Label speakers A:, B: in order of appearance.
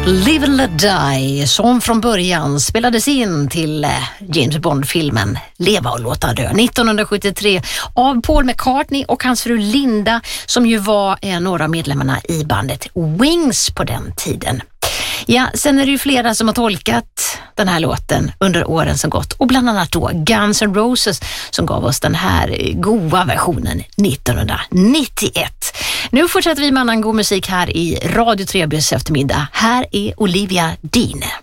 A: Live and Let Die, som från början spelades in till James Bond-filmen Leva och låta dö 1973 av Paul McCartney och hans fru Linda, som ju var några av medlemmarna i bandet Wings på den tiden. Ja, sen är det ju flera som har tolkat den här låten under åren som gått, och bland annat då Guns N' Roses som gav oss den här goa versionen 1991. Nu fortsätter vi med annan god musik här i Radio Trebys eftermiddag. Här är Olivia Dean.